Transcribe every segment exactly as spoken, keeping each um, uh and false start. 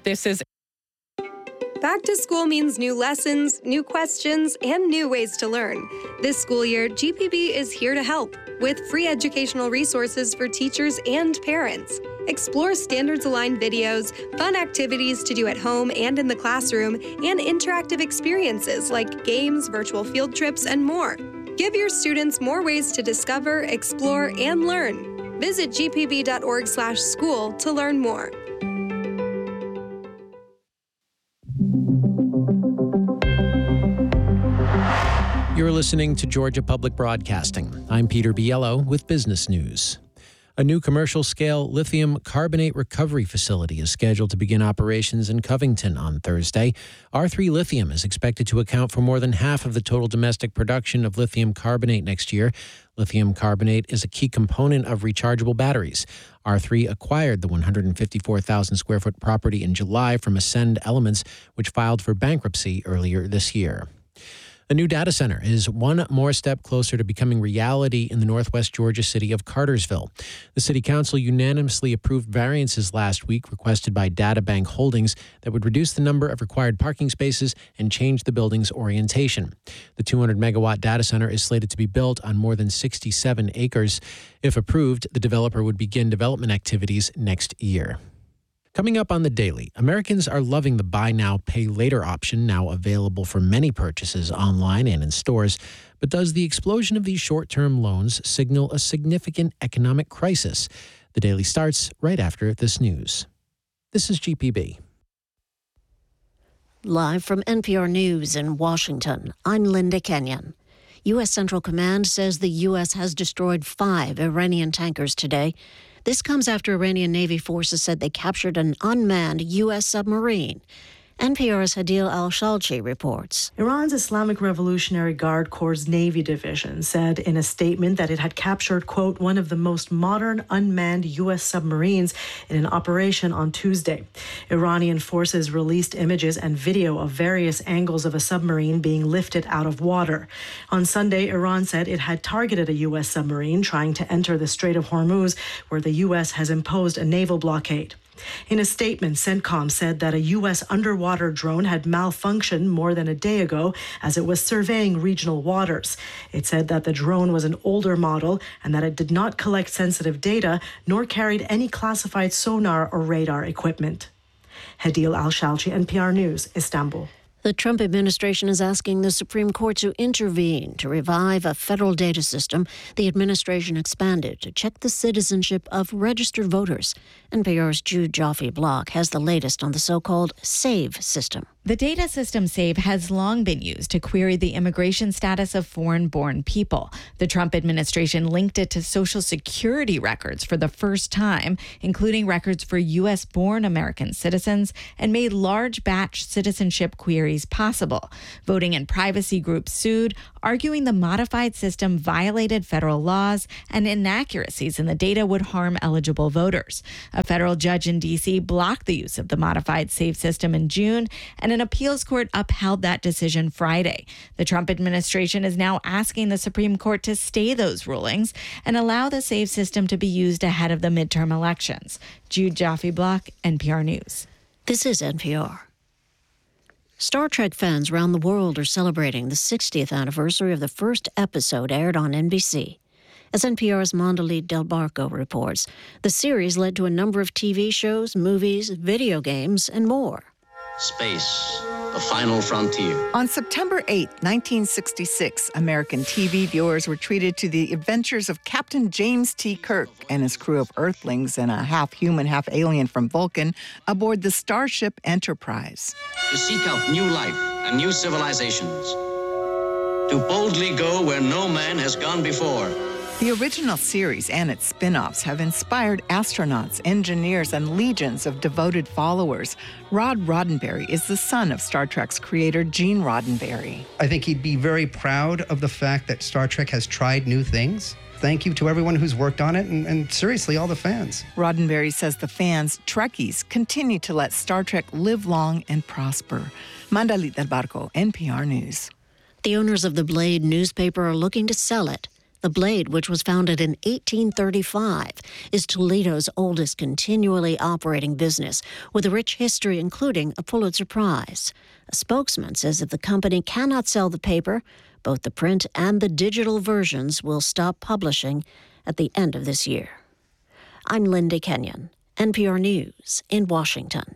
This is Back to school means new lessons, new questions, and new ways to learn. This school year, G P B is here to help with free educational resources for teachers and parents. Explore standards-aligned videos, fun activities to do at home and in the classroom, and interactive experiences like games, virtual field trips, and more. Give your students more ways to discover, explore, and learn. Visit g p b dot org slash school to learn more. You're listening to Georgia Public Broadcasting. I'm Peter Biello with Business News. A new commercial-scale lithium carbonate recovery facility is scheduled to begin operations in Covington on Thursday. R three Lithium is expected to account for more than half of the total domestic production of lithium carbonate next year. Lithium carbonate is a key component of rechargeable batteries. R three acquired the one hundred fifty-four thousand square foot property in July from Ascend Elements, which filed for bankruptcy earlier this year. A new data center is one more step closer to becoming reality in the northwest Georgia city of Cartersville. The city council unanimously approved variances last week requested by DataBank Holdings that would reduce the number of required parking spaces and change the building's orientation. The two hundred megawatt data center is slated to be built on more than sixty-seven acres. If approved, the developer would begin development activities next year. Coming up on The Daily, Americans are loving the buy now, pay later option now available for many purchases online and in stores. But does the explosion of these short-term loans signal a significant economic crisis? The Daily starts right after this news. This is G P B. Live from N P R News in Washington, I'm Linda Kenyon. U S Central Command says the U S has destroyed five Iranian tankers today. This comes after Iranian Navy forces said they captured an unmanned U S submarine. N P R's Hadil Al-Shalchi reports. Iran's Islamic Revolutionary Guard Corps' Navy Division said in a statement that it had captured, quote, one of the most modern unmanned U S submarines in an operation on Tuesday. Iranian forces released images and video of various angles of a submarine being lifted out of water. On Sunday, Iran said it had targeted a U S submarine trying to enter the Strait of Hormuz, where the U S has imposed a naval blockade. In a statement, CENTCOM said that a U S underwater drone had malfunctioned more than a day ago as it was surveying regional waters. It said that the drone was an older model and that it did not collect sensitive data nor carried any classified sonar or radar equipment. Hadil Al-Shalchi, N P R News, Istanbul. The Trump administration is asking the Supreme Court to intervene to revive a federal data system the administration expanded to check the citizenship of registered voters. N P R's Jude Joffe-Block has the latest on the so-called SAVE system. The data system SAVE has long been used to query the immigration status of foreign-born people. The Trump administration linked it to Social Security records for the first time, including records for U S-born American citizens, and made large batch citizenship queries possible. Voting and privacy groups sued, arguing the modified system violated federal laws and inaccuracies in the data would harm eligible voters. A federal judge in D C blocked the use of the modified SAVE system in June, and an appeals court upheld that decision Friday. The Trump administration is now asking the Supreme Court to stay those rulings and allow the SAVE system to be used ahead of the midterm elections. Jude Joffe-Block, N P R News. This is N P R. Star Trek fans around the world are celebrating the sixtieth anniversary of the first episode aired on N B C. As N P R's Mondelete Del Barco reports, the series led to a number of T V shows, movies, video games, and more. Space, the final frontier. On September eighth, nineteen sixty-six, American T V viewers were treated to the adventures of Captain James T. Kirk and his crew of Earthlings and a half-human, half-alien from Vulcan aboard the Starship Enterprise. To seek out new life and new civilizations. To boldly go where no man has gone before. The original series and its spin-offs have inspired astronauts, engineers, and legions of devoted followers. Rod Roddenberry is the son of Star Trek's creator, Gene Roddenberry. I think he'd be very proud of the fact that Star Trek has tried new things. Thank you to everyone who's worked on it, and, and seriously, all the fans. Roddenberry says the fans, Trekkies, continue to let Star Trek live long and prosper. Mondelete Del Barco, N P R News. The owners of the Blade newspaper are looking to sell it. The Blade, which was founded in eighteen thirty-five, is Toledo's oldest continually operating business, with a rich history including a Pulitzer Prize. A spokesman says if the company cannot sell the paper, both the print and the digital versions will stop publishing at the end of this year. I'm Linda Kenyon, N P R News in Washington.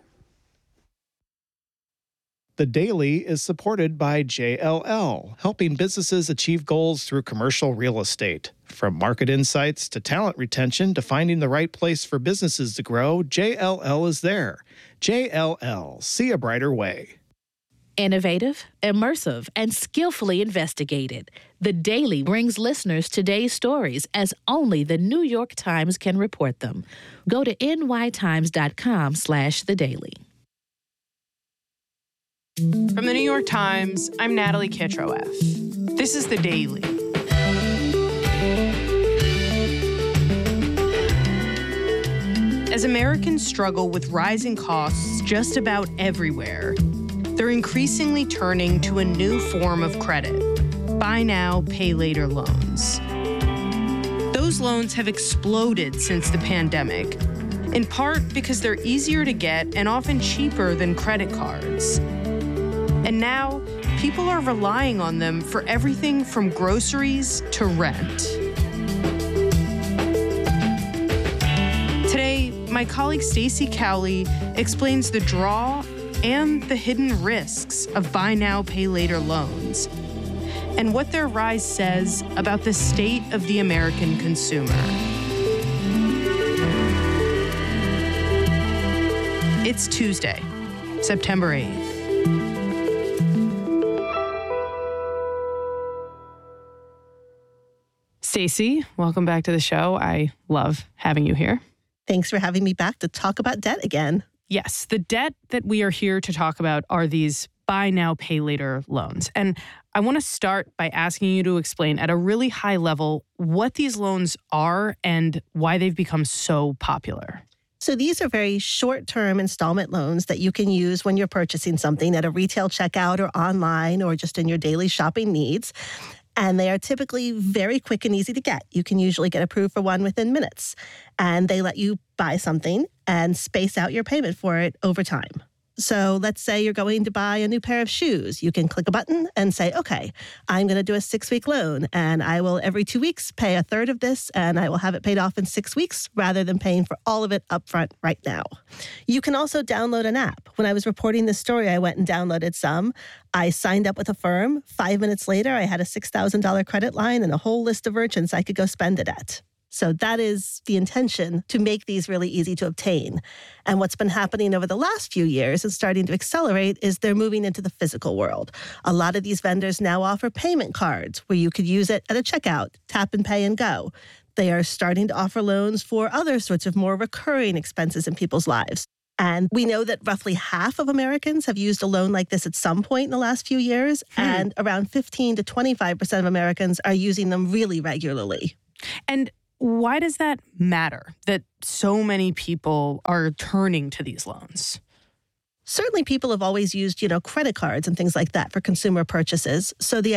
The Daily is supported by J L L, helping businesses achieve goals through commercial real estate. From market insights to talent retention to finding the right place for businesses to grow, J L L is there. J L L, see a brighter way. Innovative, immersive, and skillfully investigated. The Daily brings listeners today's stories as only the New York Times can report them. Go to n y times dot com slash the daily. From the New York Times, I'm Natalie Kitroeff. This is The Daily. As Americans struggle with rising costs just about everywhere, they're increasingly turning to a new form of credit: buy now, pay later loans. Those loans have exploded since the pandemic, in part because they're easier to get and often cheaper than credit cards. And now, people are relying on them for everything from groceries to rent. Today, my colleague Stacey Cowley explains the draw and the hidden risks of buy now, pay later loans, and what their rise says about the state of the American consumer. It's Tuesday, September eighth. Stacey, welcome back to the show. I love having you here. Thanks for having me back to talk about debt again. Yes, the debt that we are here to talk about are these buy now, pay later loans. And I want to start by asking you to explain at a really high level what these loans are and why they've become so popular. So these are very short-term installment loans that you can use when you're purchasing something at a retail checkout or online or just in your daily shopping needs. And they are typically very quick and easy to get. You can usually get approved for one within minutes. And they let you buy something and space out your payment for it over time. So let's say you're going to buy a new pair of shoes. You can click a button and say, okay, I'm going to do a six-week loan, and I will every two weeks pay a third of this, and I will have it paid off in six weeks rather than paying for all of it upfront right now. You can also download an app. When I was reporting this story, I went and downloaded some. I signed up with a firm. Five minutes later, I had a six thousand dollars credit line and a whole list of merchants I could go spend it at. So that is the intention, to make these really easy to obtain. And what's been happening over the last few years and starting to accelerate is they're moving into the physical world. A lot of these vendors now offer payment cards where you could use it at a checkout, tap and pay and go. They are starting to offer loans for other sorts of more recurring expenses in people's lives. And we know that roughly half of Americans have used a loan like this at some point in the last few years, hmm. and around fifteen to twenty-five percent of Americans are using them really regularly. And why does that matter, that so many people are turning to these loans? Certainly people have always used, you know, credit cards and things like that for consumer purchases. So the